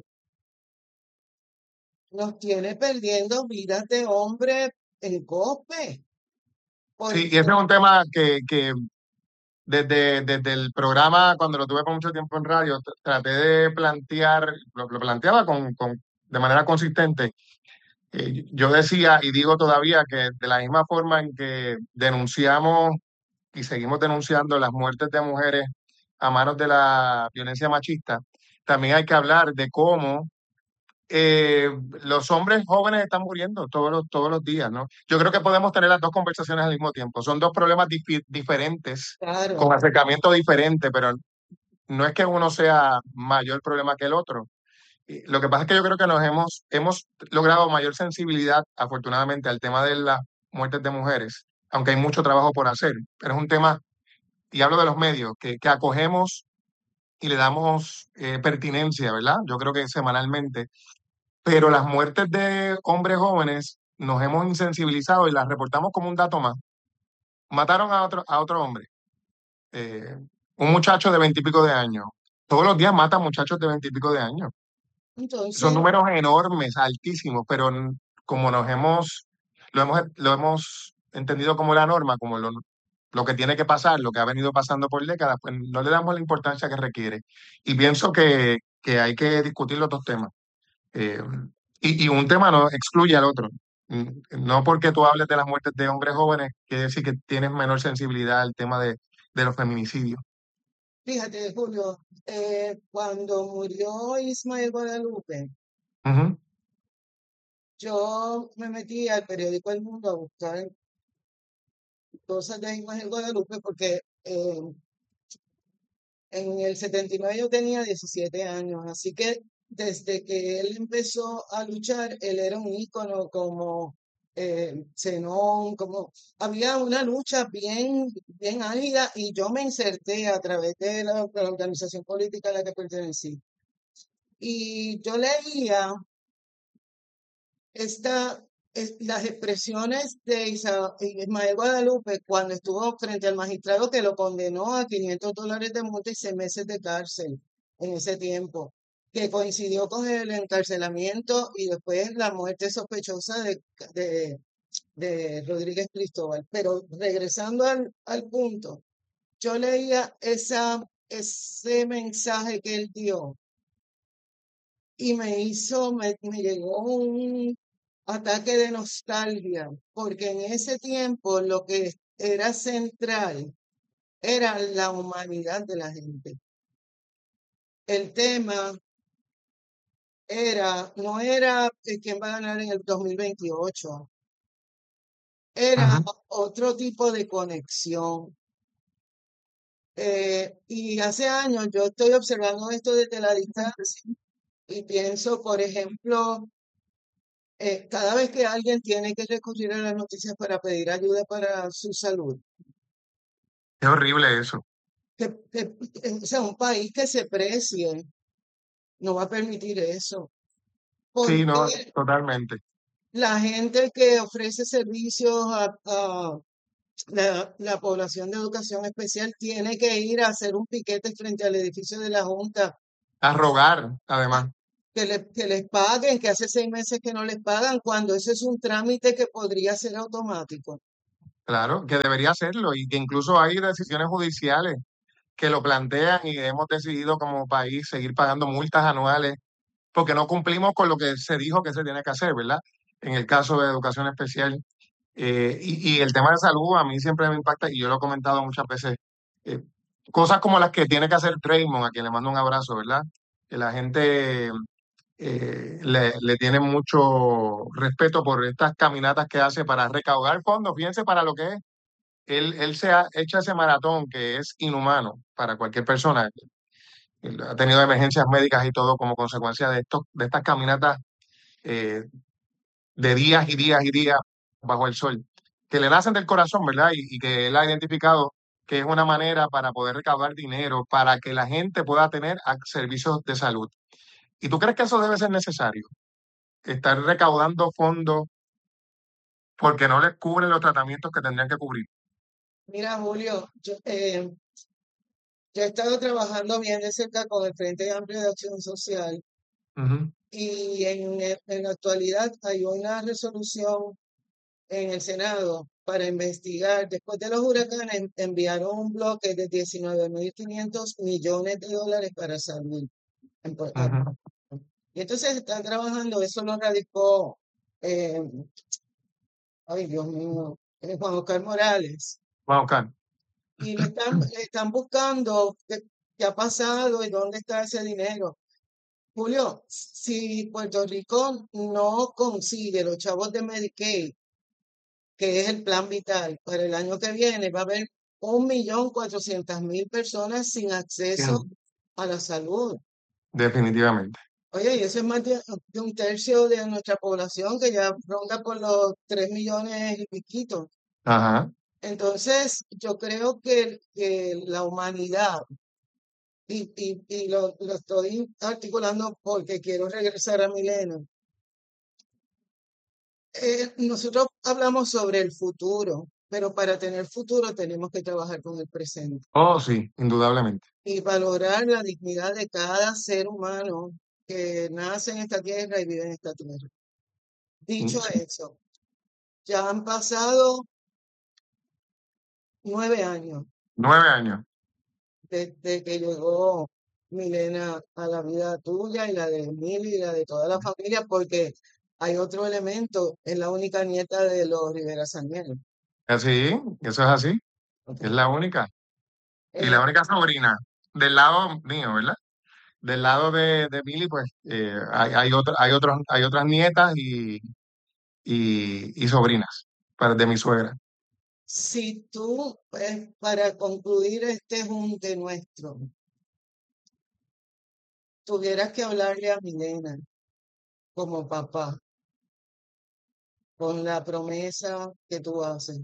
nos tiene perdiendo vidas de hombres en golpe. Sí, Porque, y ese es un tema que desde el programa, cuando lo tuve por mucho tiempo en radio, traté de plantear, lo planteaba de manera consistente. Yo decía y digo todavía que de la misma forma en que denunciamos y seguimos denunciando las muertes de mujeres a manos de la violencia machista, también hay que hablar de cómo eh, los hombres jóvenes están muriendo todos los días, ¿no? Yo creo que podemos tener las dos conversaciones al mismo tiempo. Son dos problemas diferentes, con claro, acercamiento diferente, pero no es que uno sea mayor problema que el otro. Y lo que pasa es que yo creo que hemos logrado mayor sensibilidad, afortunadamente, al tema de las muertes de mujeres, aunque hay mucho trabajo por hacer, pero es un tema, y hablo de los medios, que acogemos y le damos pertinencia, ¿verdad? Yo creo que semanalmente, pero las muertes de hombres jóvenes nos hemos insensibilizado y las reportamos como un dato más. Mataron a otro hombre, eh, un muchacho de 20 y pico de años. Todos los días matan muchachos de 20 y pico de años. Son entonces, números enormes, altísimos, pero como lo hemos entendido como la norma, como lo que tiene que pasar, lo que ha venido pasando por décadas, pues no le damos la importancia que requiere. Y pienso que hay que discutir los dos temas. Eh, y un tema no excluye al otro. No porque tú hables de las muertes de hombres jóvenes, quiere decir que tienes menor sensibilidad al tema de los feminicidios. fíjate, Julio, cuando murió Ismael Guadalupe, Ujú, yo me metí al periódico El Mundo a buscar cosas de Ismael Guadalupe porque en el 79 yo tenía 17 años, así que desde que él empezó a luchar, él era un ícono como Zenón, como había una lucha bien álgida y yo me inserté a través de la organización política a la que pertenecí. Y yo leía las expresiones de Ismael Guadalupe cuando estuvo frente al magistrado que lo condenó a $500 de multa y 6 meses de cárcel en ese tiempo, que coincidió con el encarcelamiento y después la muerte sospechosa de, de Rodríguez Cristóbal. Pero regresando al punto, yo leía ese mensaje que él dio y me llegó un ataque de nostalgia, porque en ese tiempo lo que era central era la humanidad de la gente. El tema no era quién va a ganar en el 2028, era ujú. otro tipo de conexión. Y hace años yo estoy observando esto desde la distancia y pienso, por ejemplo, cada vez que alguien tiene que recurrir a las noticias para pedir ayuda para su salud, Es horrible eso. o sea, un país que se precie no va a permitir eso, Sí, no, porque totalmente. la gente que ofrece servicios a la población de educación especial tiene que ir a hacer un piquete frente al edificio de la Junta A rogar, además. que les paguen, que hace 6 meses que no les pagan, cuando ese es un trámite que podría ser automático. Claro, que debería hacerlo y que incluso hay decisiones judiciales que lo plantean y hemos decidido como país seguir pagando multas anuales porque no cumplimos con lo que se dijo que se tiene que hacer, ¿verdad? En el caso de educación especial. Y el tema de salud a mí siempre me impacta y yo lo he comentado muchas veces. eh, Cosas como las que tiene que hacer Draymond, a quien le mando un abrazo, ¿verdad? Que la gente le tiene mucho respeto por estas caminatas que hace para recaudar fondos. Fíjense para lo que es. Él se ha hecho ese maratón que es inhumano para cualquier persona. Él ha tenido emergencias médicas y todo como consecuencia de estas caminatas eh, de días y días y días bajo el sol, que le nacen del corazón, ¿verdad? Y que él ha identificado que es una manera para poder recaudar dinero, para que la gente pueda tener servicios de salud. ¿Y tú crees que eso debe ser necesario? Estar recaudando fondos porque no les cubren los tratamientos que tendrían que cubrir. Mira, Julio, yo he estado trabajando bien de cerca con el Frente Amplio de Acción Social Ujú, y en la actualidad hay una resolución en el Senado para investigar. Después de los huracanes, enviaron un bloque de 19.500 millones de dólares para salud. ujú. Y entonces están trabajando, eso lo radicó, eh, ay Dios mío, Juan Oscar Morales. Vamos a buscar. Y le están buscando qué ha pasado y dónde está ese dinero. Julio, si Puerto Rico no consigue los chavos de Medicaid, que es el plan vital, para el año que viene va a haber 1.400.000 personas sin acceso Bien, a la salud. definitivamente. Oye, y eso es más de un tercio de nuestra población que ya ronda por los 3 millones y piquito. Ajá. Entonces, yo creo que la humanidad, y lo estoy articulando porque quiero regresar a Milena. Nosotros hablamos sobre el futuro, pero para tener futuro tenemos que trabajar con el presente Oh, sí, indudablemente. y valorar la dignidad de cada ser humano que nace en esta tierra y vive en esta tierra. Dicho Sí. eso, ya han pasado 9 años 9 años. desde que llegó Milena a la vida tuya y la de Emily y la de toda la familia, porque hay otro elemento, es la única nieta de los Rivera Saniel. Así, eso es así. ¿Ok? Es la única. Y la Eh, única sobrina del lado mío, ¿verdad? Del lado de Billy, pues hay otras nietas y sobrinas de mi suegra. si tú, para concluir este junte nuestro, tuvieras que hablarle a Milena como papá, con la promesa que tú haces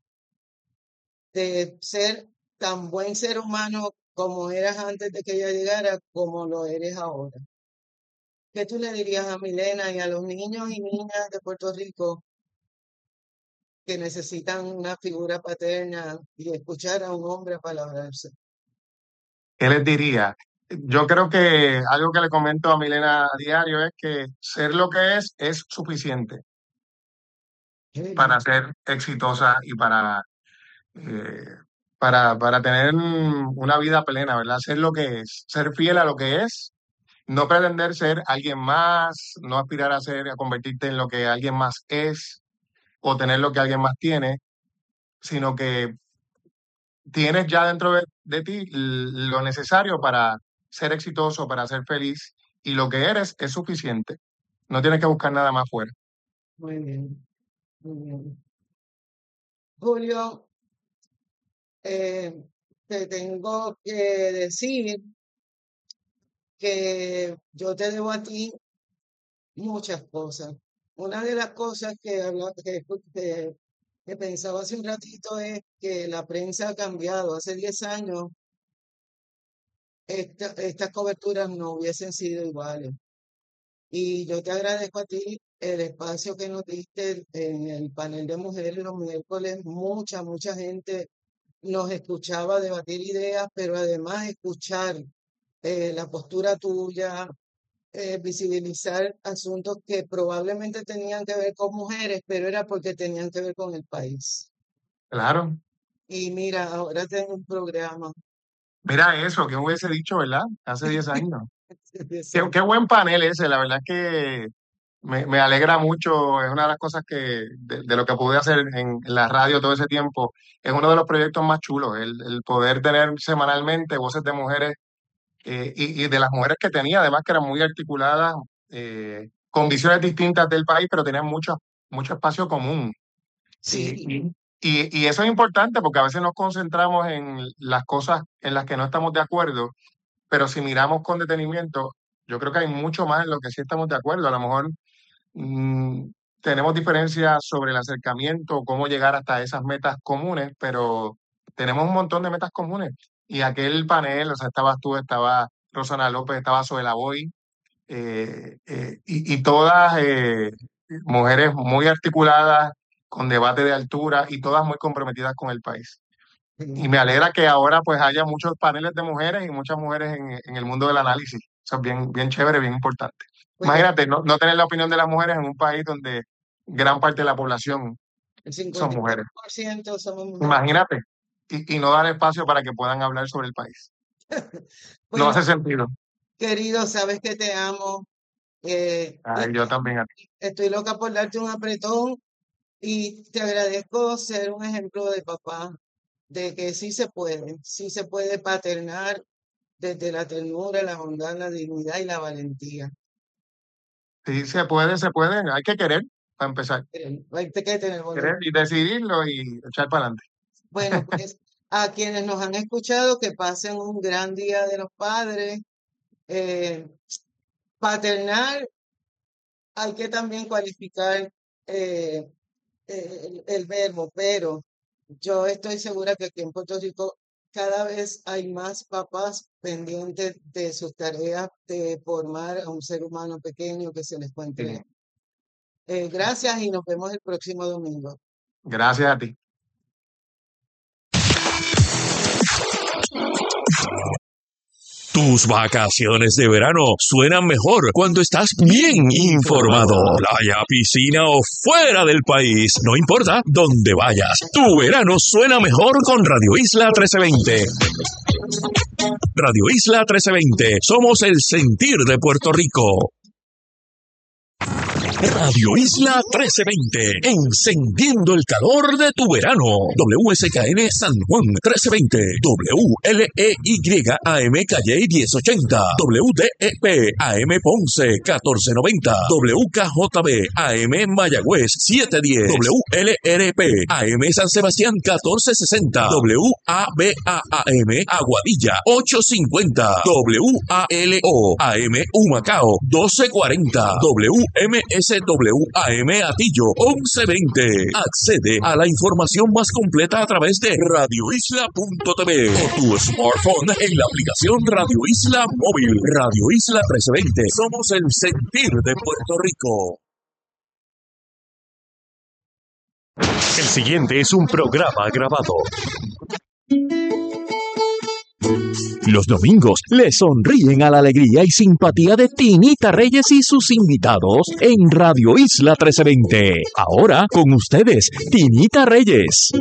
de ser tan buen ser humano como eras antes de que ella llegara, como lo eres ahora. ¿Qué tú le dirías a Milena y a los niños y niñas de Puerto Rico que necesitan una figura paterna y escuchar a un hombre apalabrarse? ¿Qué les diría? Yo creo que algo que le comento a Milena a diario es que ser lo que es suficiente Sí, para ser exitosa y eh, para tener una vida plena, ¿verdad? Ser lo que es, ser fiel a lo que es, no pretender ser alguien más, no aspirar a convertirte en lo que alguien más es o tener lo que alguien más tiene, sino que tienes ya dentro de ti lo necesario para ser exitoso, para ser feliz, y lo que eres es suficiente. No tienes que buscar nada más fuera. muy bien, muy bien. Julio, eh, te tengo que decir que yo te debo a ti muchas cosas. Una de las cosas que pensaba hace un ratito es que la prensa ha cambiado. Hace 10 años estas coberturas no hubiesen sido iguales. Y yo te agradezco a ti el espacio que nos diste en el panel de mujeres los miércoles. Mucha gente nos escuchaba debatir ideas, pero además escuchar la postura tuya, visibilizar asuntos que probablemente tenían que ver con mujeres, pero era porque tenían que ver con el país. Claro. Y mira, ahora tengo un programa. Mira eso, que hubiese dicho, ¿verdad? Hace 10 años. de Qué buen panel ese, la verdad es que me alegra mucho, es una de las cosas de lo que pude hacer en la radio todo ese tiempo, es uno de los proyectos más chulos, el poder tener semanalmente voces de mujeres y de las mujeres que tenía, además que eran muy articuladas, con visiones distintas del país, pero tenían mucho espacio común. Sí, Y eso es importante porque a veces nos concentramos en las cosas en las que no estamos de acuerdo, pero si miramos con detenimiento, yo creo que hay mucho más en lo que sí estamos de acuerdo. A lo mejor mm, tenemos diferencias sobre el acercamiento, cómo llegar hasta esas metas comunes, pero tenemos un montón de metas comunes. Y aquel panel, o sea, estabas tú, estaba Rosana López, estaba Zoela Boy, y todas mujeres muy articuladas, con debate de altura y todas muy comprometidas con el país. Y me alegra que ahora pues haya muchos paneles de mujeres y muchas mujeres en el mundo del análisis. Eso es bien chévere, bien importante. pues ya Imagínate, no tener la opinión de las mujeres en un país donde gran parte de la población el son mujeres. 54% somos mujeres. Imagínate. Y no dar espacio para que puedan hablar sobre el país. No Bueno, hace sentido. querido, sabes que te amo. Ay, yo también a ti. Estoy loca por darte un apretón y te agradezco ser un ejemplo de papá, de que sí se puede paternar desde la ternura, la bondad, la dignidad y la valentía. Sí, se puede. Hay que querer para empezar. Hay que tener voluntad. Querer y decidirlo y echar para adelante. Bueno, pues a quienes nos han escuchado, que pasen un gran día de los padres. Eh, Paternar, hay que también cualificar el verbo, pero yo estoy segura que aquí en Puerto Rico cada vez hay más papás pendientes de sus tareas de formar a un ser humano pequeño que se les puede Sí. entregar. Gracias y nos vemos el próximo domingo. Gracias a ti. Tus vacaciones de verano suenan mejor cuando estás bien informado. Playa, piscina o fuera del país, no importa dónde vayas. Tu verano suena mejor con Radio Isla 1320. Radio Isla 1320, somos el sentir de Puerto Rico. Radio Isla 1320, encendiendo el calor de tu verano. WSKN San Juan 1320, WLEY AM Calle 1080, WDEP AM Ponce 1490, WKJB AM Mayagüez 710, WLRP AM San Sebastián 1460, WABA-AM Aguadilla 850, WALO AM Humacao 1240, WMSWAM Atillo 1120. Accede a la información más completa a través de radioisla.tv o tu smartphone en la aplicación Radio Isla Móvil. Radio Isla 1320. Somos el sentir de Puerto Rico. El siguiente es un programa grabado. Los domingos le sonríen a la alegría y simpatía de Tinita Reyes y sus invitados en Radio Isla 1320. Ahora con ustedes, Tinita Reyes.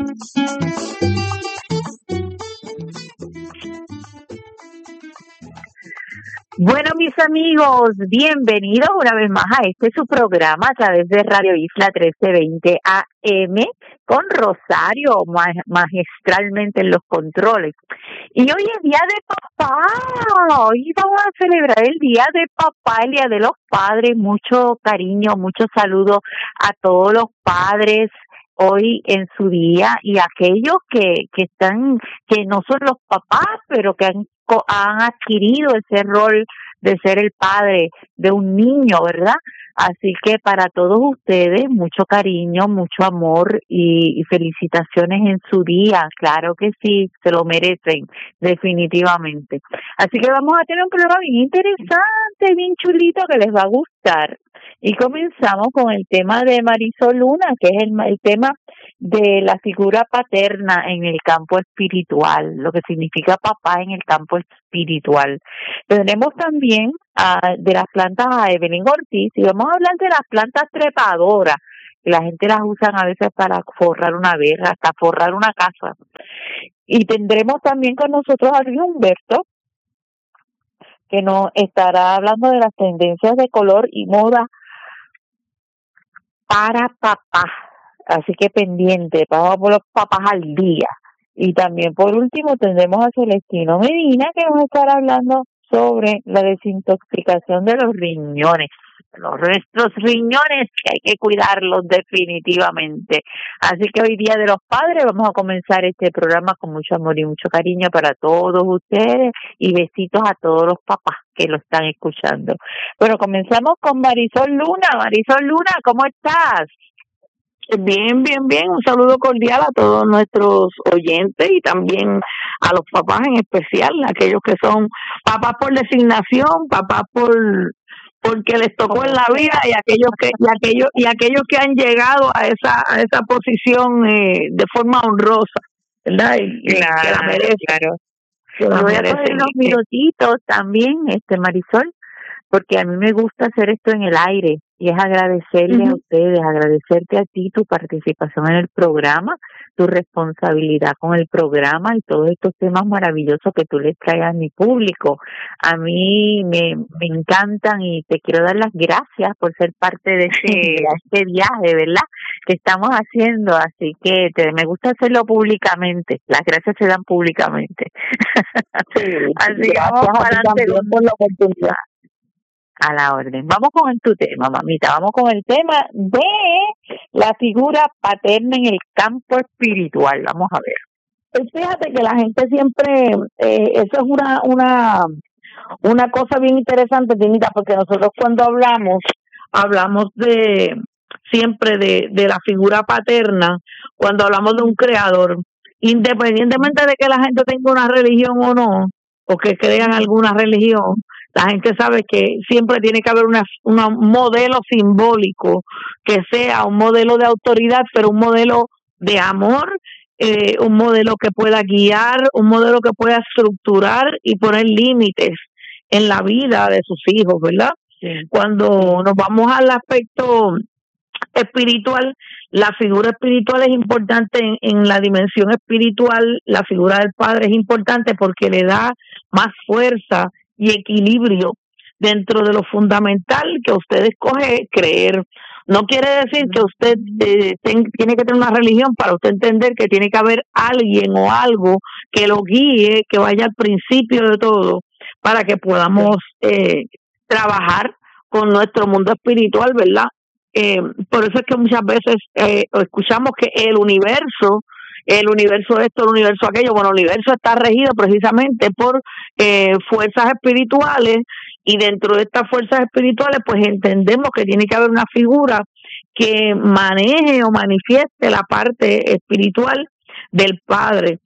Bueno, mis amigos, bienvenidos una vez más a este su programa a través de Radio Isla 1320 AM con Rosario magistralmente en los controles. Y hoy es Día de Papá, hoy vamos a celebrar el Día de Papá, el Día de los Padres, mucho cariño, mucho saludo a todos los padres hoy en su día y aquellos que no son los papás, pero que han adquirido ese rol de ser el padre de un niño, ¿verdad? Así que para todos ustedes, mucho cariño, mucho amor y felicitaciones en su día. Claro que sí, se lo merecen, definitivamente. Así que vamos a tener un programa bien interesante. interesante, bien chulito, que les va a gustar. Y comenzamos con el tema de Marisol Luna, que es el tema de la figura paterna en el campo espiritual, lo que significa papá en el campo espiritual. Tenemos también de las plantas a Evelyn Ortiz, y vamos a hablar de las plantas trepadoras, que la gente las usa a veces para forrar una verja, hasta forrar una casa. Y tendremos también con nosotros a Luis Humberto, que nos estará hablando de las tendencias de color y moda para papá. Así que pendiente, vamos por los papás al día. Y también por último tendremos a Celestino Medina, que nos estará hablando sobre la desintoxicación de los riñones. Nuestros riñones, que hay que cuidarlos definitivamente. Así que hoy Día de los Padres vamos a comenzar este programa con mucho amor y mucho cariño para todos ustedes, y besitos a todos los papás que lo están escuchando. Bueno, comenzamos con Marisol Luna. Marisol Luna, ¿cómo estás? Bien, bien, bien. Un saludo cordial a todos nuestros oyentes y también a los papás en especial, aquellos que son papás por designación, papás porque les tocó en la vida, y aquellos que han llegado a esa posición de forma honrosa, ¿verdad? Y que la merecen. Claro. Que la Voy a merecen. coger unos minutitos también, Marisol, porque a mí me gusta hacer esto en el aire, y es agradecerles a ustedes, agradecerte a ti tu participación en el programa, tu responsabilidad con el programa y todos estos temas maravillosos que tú les traes a mi público. A mí me encantan, y te quiero dar las gracias por ser parte de este viaje, ¿verdad?, que estamos haciendo. Así que me gusta hacerlo públicamente. Las gracias se dan públicamente. Sí, así que vamos para adelante por la oportunidad. A la orden. Vamos con tu tema, mamita. Vamos con el tema de la figura paterna en el campo espiritual. Vamos a ver. Pues fíjate que la gente siempre, eso es una cosa bien interesante, Tinita, porque nosotros cuando hablamos siempre de la figura paterna, cuando hablamos de un creador, independientemente de que la gente tenga una religión o no, o que crean alguna religión, la gente sabe que siempre tiene que haber un modelo simbólico que sea un modelo de autoridad, pero un modelo de amor, un modelo que pueda guiar, un modelo que pueda estructurar y poner límites en la vida de sus hijos, ¿verdad? Sí. Cuando nos vamos al aspecto espiritual, la figura espiritual es importante en la dimensión espiritual. La figura del padre es importante porque le da más fuerza y equilibrio dentro de lo fundamental que usted escoge creer. No quiere decir que usted tiene que tener una religión para usted entender que tiene que haber alguien o algo que lo guíe, que vaya al principio de todo, para que podamos trabajar con nuestro mundo espiritual, ¿verdad? Por eso es que muchas veces escuchamos que el universo esto, el universo aquello. Bueno, el universo está regido precisamente por fuerzas espirituales, y dentro de estas fuerzas espirituales pues entendemos que tiene que haber una figura que maneje o manifieste la parte espiritual del padre.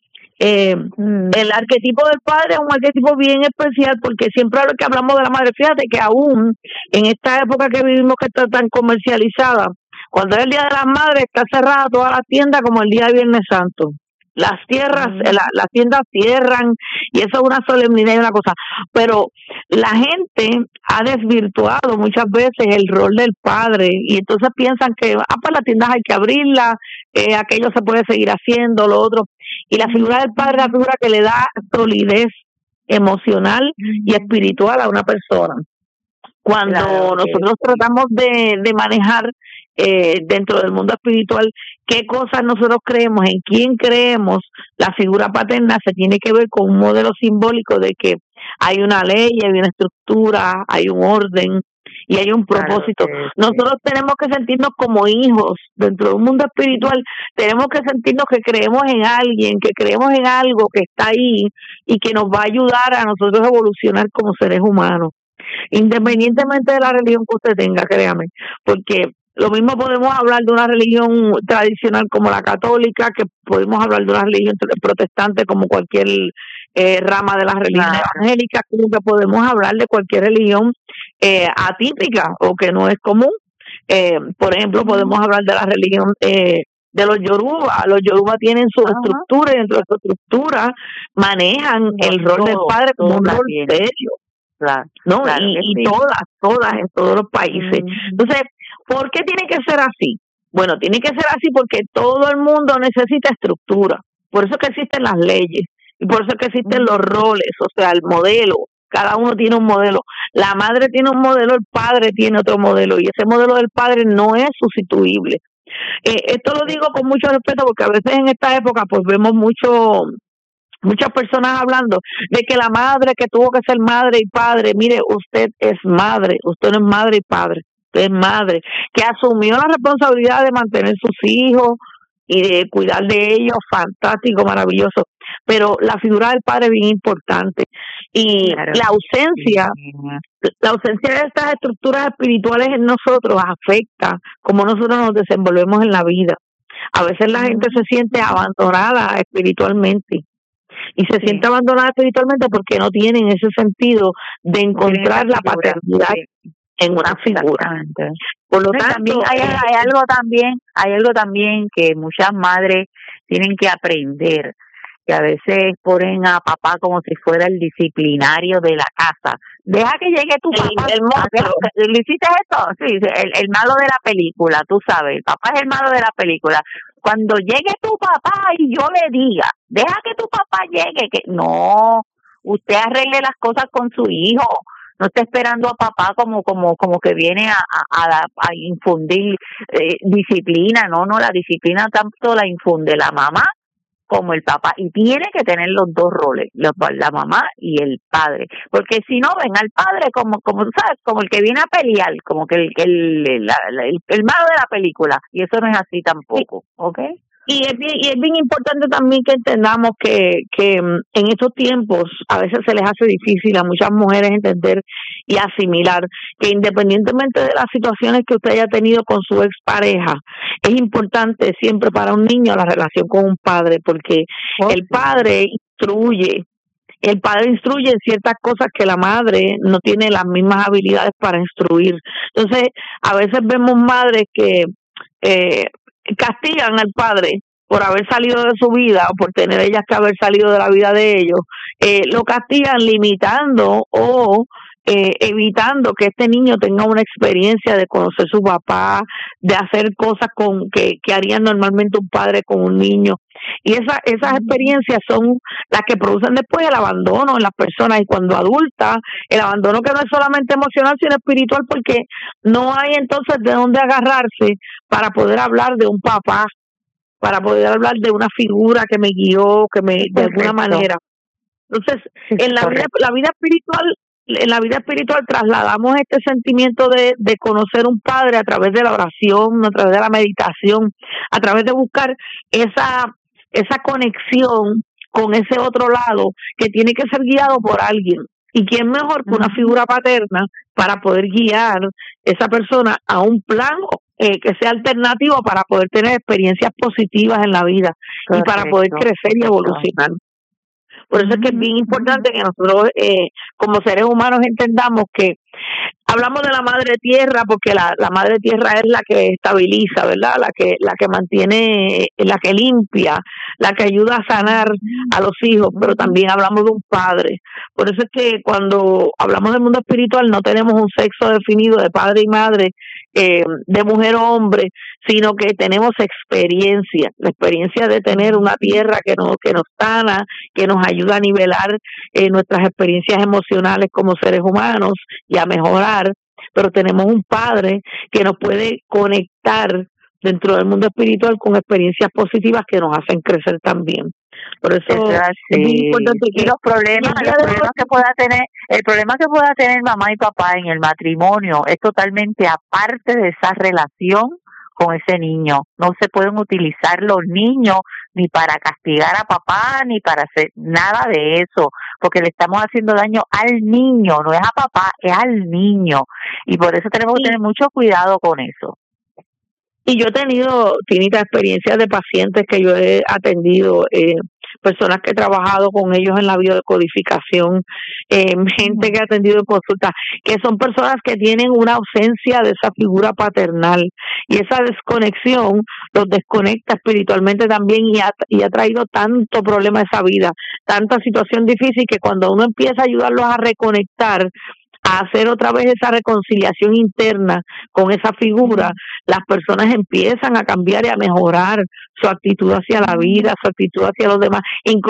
El arquetipo del padre es un arquetipo bien especial, porque siempre que hablamos de la madre, fíjate que aún en esta época que vivimos, que está tan comercializada, cuando es el Día de las Madres, está cerrada toda la tienda como el día de Viernes Santo. Las tiendas cierran, y eso es una solemnidad y una cosa. Pero la gente ha desvirtuado muchas veces el rol del padre, y entonces piensan que pues las tiendas hay que abrirlas, aquello se puede seguir haciendo, lo otro. Y la figura del padre es la figura que le da solidez emocional y espiritual a una persona. Cuando nosotros tratamos de manejar dentro del mundo espiritual qué cosas nosotros creemos, en quién creemos, la figura paterna se tiene que ver con un modelo simbólico de que hay una ley, hay una estructura, hay un orden y hay un propósito. Nosotros tenemos que sentirnos como hijos dentro de un mundo espiritual. Tenemos que sentirnos que creemos en alguien, que creemos en algo que está ahí y que nos va a ayudar a nosotros a evolucionar como seres humanos, independientemente de la religión que usted tenga, créame, porque lo mismo podemos hablar de una religión tradicional como la católica, que podemos hablar de una religión protestante como cualquier rama de las religiones evangélicas, como que podemos hablar de cualquier religión atípica o que no es común. Por ejemplo, podemos hablar de la religión de los yoruba. Los yoruba tienen su estructura y dentro de su estructura manejan el rol del padre como un rol serio. Claro, ¿no? claro y sí. todas, en todos los países. Entonces, ¿por qué tiene que ser así? Bueno, tiene que ser así porque todo el mundo necesita estructura. Por eso que existen las leyes y por eso que existen los roles, o sea, el modelo. Cada uno tiene un modelo. La madre tiene un modelo, el padre tiene otro modelo y ese modelo del padre no es sustituible. Esto lo digo con mucho respeto porque a veces en esta época pues vemos muchas personas hablando de que la madre que tuvo que ser madre y padre, mire, usted es madre, usted no es madre y padre, usted es madre, que asumió la responsabilidad de mantener sus hijos y de cuidar de ellos, fantástico, maravilloso, pero la figura del padre es bien importante y Claro. la ausencia de estas estructuras espirituales en nosotros afecta cómo nosotros nos desenvolvemos en la vida. A veces la gente se siente abandonada espiritualmente y se siente abandonada espiritualmente porque no tienen ese sentido de encontrar la paternidad en una figura. Por lo tanto, también hay algo también que muchas madres tienen que aprender, que a veces ponen a papá como si fuera el disciplinario de la casa. Deja que llegue tu papá. El monstruo. ¿Le hiciste esto? Sí, el malo de la película, tú sabes, el papá es el malo de la película. Cuando llegue tu papá y yo le diga, deja que tu papá llegue, que no, usted arregle las cosas con su hijo. No está esperando a papá como que viene a infundir disciplina. No, la disciplina tanto la infunde la mamá como el papá, y tiene que tener los dos roles, la mamá y el padre, porque si no ven al padre como tú sabes, como el que viene a pelear, como que el malo de la película, y eso no es así tampoco, ¿ok? Y es bien importante también que entendamos que en estos tiempos a veces se les hace difícil a muchas mujeres entender y asimilar que independientemente de las situaciones que usted haya tenido con su expareja, es importante siempre para un niño la relación con un padre, porque el padre instruye en ciertas cosas que la madre no tiene las mismas habilidades para instruir. Entonces, a veces vemos madres que castigan al padre por haber salido de su vida o por tener ellas que haber salido de la vida de ellos, lo castigan limitando o evitando que este niño tenga una experiencia de conocer a su papá, de hacer cosas que harían normalmente un padre con un niño. Y esas experiencias son las que producen después el abandono en las personas, y cuando adulta, el abandono que no es solamente emocional sino espiritual, porque no hay entonces de dónde agarrarse para poder hablar de un papá, para poder hablar de una figura que me guió, de alguna manera. Entonces, en la vida espiritual trasladamos este sentimiento de conocer un padre a través de la oración, a través de la meditación, a través de buscar esa conexión con ese otro lado que tiene que ser guiado por alguien. ¿Y quién mejor que una figura paterna para poder guiar esa persona a un plan que sea alternativo para poder tener experiencias positivas en la vida? Correcto. Y para poder crecer y evolucionar? Por eso es que es bien importante que nosotros como seres humanos entendamos que hablamos de la madre tierra porque la madre tierra es la que estabiliza, ¿verdad? La que mantiene, la que limpia, la que ayuda a sanar a los hijos, pero también hablamos de un padre. Por eso es que cuando hablamos del mundo espiritual no tenemos un sexo definido de padre y madre, de mujer o hombre, sino que tenemos experiencia, la experiencia de tener una tierra que nos sana, que nos ayuda a nivelar nuestras experiencias emocionales como seres humanos y a mejorar, pero tenemos un padre que nos puede conectar dentro del mundo espiritual con experiencias positivas que nos hacen crecer también. Por eso es muy importante que los problemas que pueda tener mamá y papá en el matrimonio es totalmente aparte de esa relación con ese niño. No se pueden utilizar los niños ni para castigar a papá ni para hacer nada de eso, porque le estamos haciendo daño al niño, no es a papá, es al niño, y por eso tenemos que tener mucho cuidado con eso. Y yo he tenido, Tinita, experiencias de pacientes que yo he atendido, personas que he trabajado con ellos en la biodecodificación, gente que ha atendido en consulta, que son personas que tienen una ausencia de esa figura paternal y esa desconexión los desconecta espiritualmente también y ha traído tanto problema a esa vida, tanta situación difícil que cuando uno empieza a ayudarlos a reconectar, a hacer otra vez esa reconciliación interna con esa figura, las personas empiezan a cambiar y a mejorar su actitud hacia la vida, su actitud hacia los demás, incluso